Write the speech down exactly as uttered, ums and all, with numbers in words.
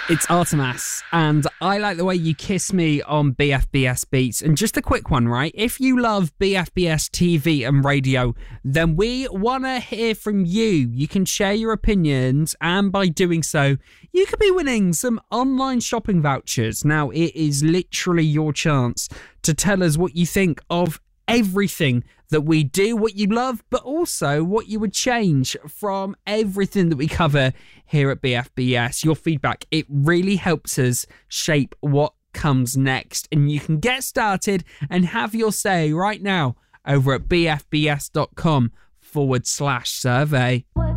It's Artemas, and I like the way you kiss me on B F B S Beats. And just a quick one, right? If you love B F B S T V and radio, then we want to hear from you. You can share your opinions, and by doing so, you could be winning some online shopping vouchers. Now, it is literally your chance to tell us what you think of everything that we do, what you love, but also what you would change from everything that we cover here at B F B S. Your feedback, it really helps us shape what comes next. And you can get started and have your say right now over at bfbs.com forward slash survey.